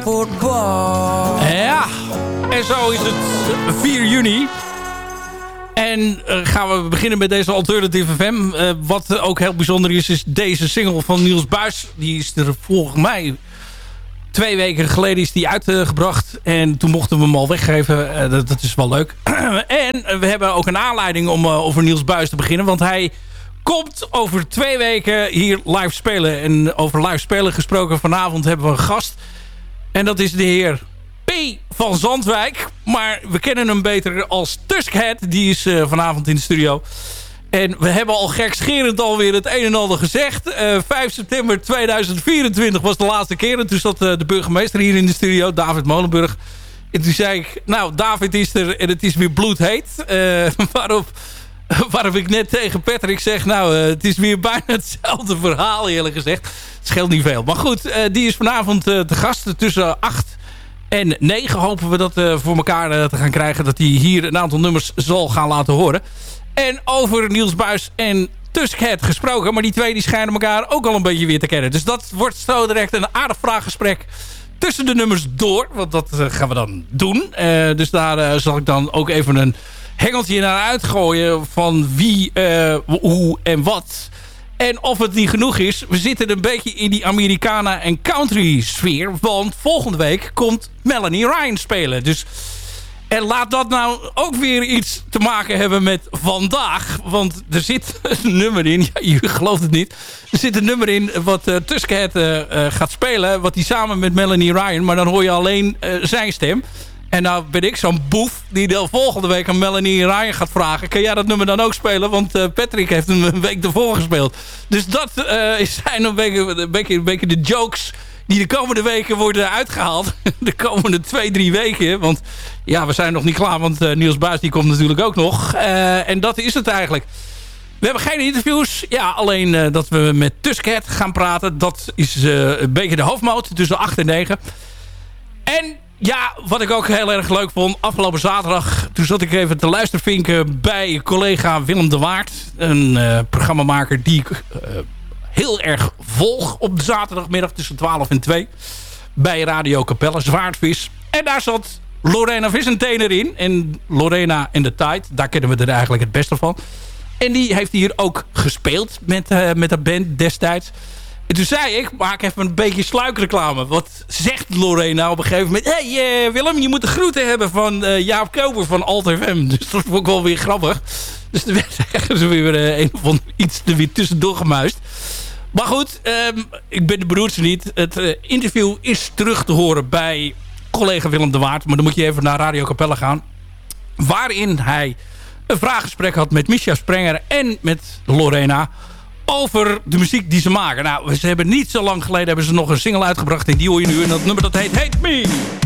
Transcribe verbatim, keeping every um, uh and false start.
voetbal. Ja, en zo is het vier juni. En uh, gaan we beginnen met deze Alternative F M. Uh, wat ook heel bijzonder is, is deze single van Niels Buijs. Die is er volgens mij twee weken geleden is die uitgebracht. En toen mochten we hem al weggeven. Uh, dat, dat is wel leuk. En we hebben ook een aanleiding om uh, over Niels Buijs te beginnen. Want hij komt over twee weken hier live spelen. En over live spelen gesproken, vanavond hebben we een gast. En dat is de heer P. van Zandwijk. Maar we kennen hem beter als Tuskhead. Die is uh, vanavond in de studio. En we hebben al gekscherend alweer het een en ander gezegd. Uh, vijf september tweeduizend vierentwintig was de laatste keer. En toen zat uh, de burgemeester hier in de studio, David Molenburg. En toen zei ik, nou, David is er en het is weer bloedheet. Uh, waarop, waarop ik net tegen Patrick zeg, nou, uh, het is weer bijna hetzelfde verhaal, eerlijk gezegd. Het scheelt niet veel. Maar goed, uh, die is vanavond uh, te gast tussen acht en negen. Hopen we dat uh, voor elkaar uh, te gaan krijgen. Dat hij hier een aantal nummers zal gaan laten horen. En over Niels Buijs en Tuskhead gesproken. Maar die twee die schijnen elkaar ook al een beetje weer te kennen. Dus dat wordt zo direct een aardig vraaggesprek tussen de nummers door. Want dat uh, gaan we dan doen. Uh, dus daar uh, zal ik dan ook even een hengeltje naar uitgooien. Van wie, uh, hoe en wat. En of het niet genoeg is. We zitten een beetje in die Americana en country sfeer. Want volgende week komt Melanie Ryan spelen. Dus... En laat dat nou ook weer iets te maken hebben met vandaag. Want er zit een nummer in. Ja, je gelooft het niet. Er zit een nummer in wat uh, Tuskhead uh, uh, gaat spelen. Wat hij samen met Melanie Ryan. Maar dan hoor je alleen uh, zijn stem. En nou ben ik zo'n boef die de volgende week aan Melanie Ryan gaat vragen. Kan jij dat nummer dan ook spelen? Want uh, Patrick heeft hem een week ervoor gespeeld. Dus dat uh, zijn een beetje, een, beetje, een beetje de jokes die de komende weken worden uitgehaald. De komende twee, drie weken. Want ja, we zijn nog niet klaar. Want uh, Niels Buijs die komt natuurlijk ook nog. Uh, en dat is het eigenlijk. We hebben geen interviews. Ja, alleen uh, dat we met Tuskhead gaan praten. Dat is uh, een beetje de hoofdmoot. Tussen acht en negen. En ja, wat ik ook heel erg leuk vond. Afgelopen zaterdag. Toen zat ik even te luistervinken bij collega Willem de Waard. Een uh, programmamaker die ik... Uh, heel erg volg op de zaterdagmiddag tussen twaalf en twee. Bij Radio Capelle, Zwaardvis. En daar zat Lorena Vissentenen in. En Lorena en de Tide, daar kennen we er eigenlijk het beste van. En die heeft hier ook gespeeld met, uh, met de band destijds. En toen zei ik, maak even een beetje sluikreclame. Wat zegt Lorena op een gegeven moment? Hé hey, uh, Willem, je moet de groeten hebben van uh, Jaap Koper van Alt F M. Dus dat vond ik wel weer grappig. Dus er werd ergens weer uh, een of ander iets er weer tussendoor gemuist. Maar goed, um, ik ben de beroerdste niet. Het uh, interview is terug te horen bij collega Willem de Waard. Maar dan moet je even naar Radio Capelle gaan. Waarin hij een vraaggesprek had met Misha Sprenger en met Lorena over de muziek die ze maken. Nou, ze hebben niet zo lang geleden hebben ze nog een single uitgebracht. En die hoor je nu. En dat nummer dat heet Hate Me.